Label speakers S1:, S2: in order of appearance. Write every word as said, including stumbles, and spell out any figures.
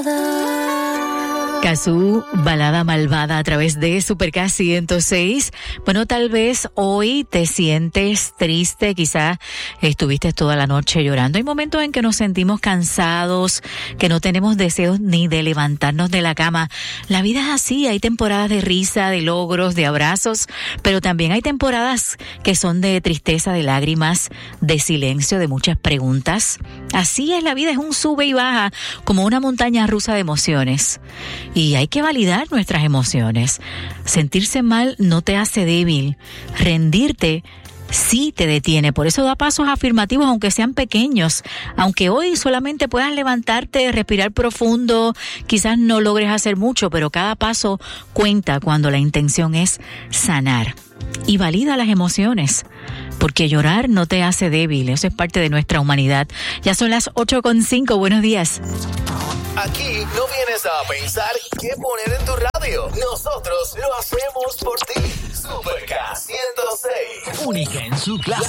S1: Cazzu, balada malvada a través de Super K ciento seis. Bueno, tal vez hoy te sientes triste, quizás estuviste toda la noche llorando. Hay momentos en que nos sentimos cansados, que no tenemos deseos ni de levantarnos de la cama. La vida es así, hay temporadas de risa, de logros, de abrazos, pero también hay temporadas que son de tristeza, de lágrimas, de silencio, de muchas preguntas. Así es la vida, es un sube y baja, como una montaña rusa de emociones. Y hay que validar nuestras emociones. Sentirse mal no te hace débil. Rendirte sí te detiene. Por eso da pasos afirmativos, aunque sean pequeños. Aunque hoy solamente puedas levantarte, respirar profundo, quizás no logres hacer mucho, pero cada paso cuenta cuando la intención es sanar. Y valida las emociones, porque llorar no te hace débil. Eso es parte de nuestra humanidad. Ya son las ocho con cinco. Buenos días.
S2: Aquí no vienes a pensar qué poner en tu radio. Nosotros lo hacemos por ti. Super K ciento seis.
S3: Única en su clase.